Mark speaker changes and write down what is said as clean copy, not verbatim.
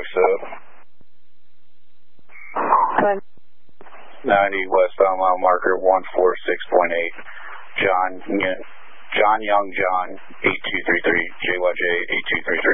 Speaker 1: what's up? 90 West mile marker 146.8. John Young John 8233 JYJ 8233.